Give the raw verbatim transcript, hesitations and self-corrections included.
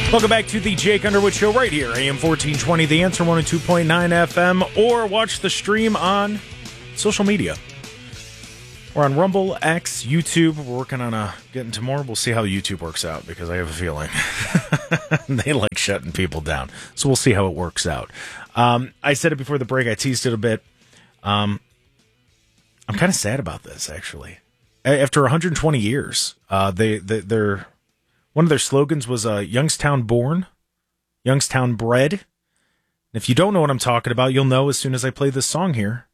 Welcome back to the Jake Underwood Show right here, A M fourteen twenty, The Answer one oh two point nine F M, or watch the stream on social media. We're on Rumble, X, YouTube. We're working on uh, getting to more. We'll see how YouTube works out, because I have a feeling they like shutting people down. So we'll see how it works out. Um, I said it before the break. I teased it a bit. Um, I'm kind of sad about this, actually. After one hundred twenty years, uh, they, they they're one of their slogans was uh, Youngstown born, Youngstown bred. And if you don't know what I'm talking about, you'll know as soon as I play this song here.